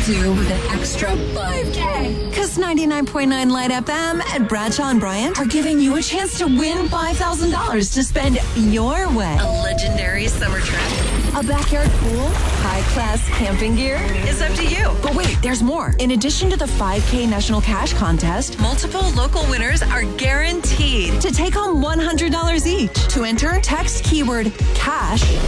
do with an extra $5K? Because 99.9 Light FM and Bradshaw and Bryant are giving you a chance to win $5,000 to spend your way. A legendary summer trip, a backyard pool, high-class camping gear. It's up to you. But wait, there's more. In addition to the $5K National Cash Contest, multiple local winners are guaranteed to take home $100 each. To enter, text keyword CASH